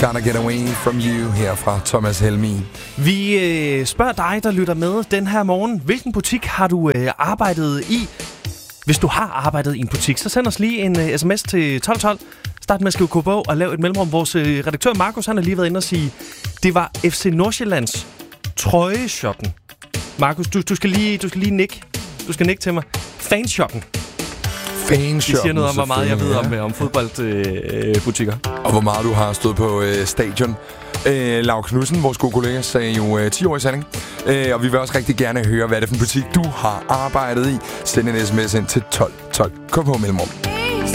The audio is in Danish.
Gotta Get Away From You her fra Thomas Helmig. Vi spørger dig, der lytter med den her morgen. Hvilken butik har du arbejdet i? Hvis du har arbejdet i en butik, så send os lige en sms til 1212. Start med at skrive KBO og lav et mellemrum. Vores redaktør Markus, han har lige været inde og sige, det var FC Nordsjællands trøjeshoppen. Markus, du skal lige nikke. Du skal nikke til mig. Fanshoppen. Det siger noget om, hvor meget jeg ved om fodboldbutikker. Og hvor meget du har stået på stadion. Lau Knudsen, vores gode kollega, sagde jo 10 år i sanding. Og vi vil også rigtig gerne høre, hvad det er for en butik, du har arbejdet i. Send en sms ind til 1212. Kom på mellemrum.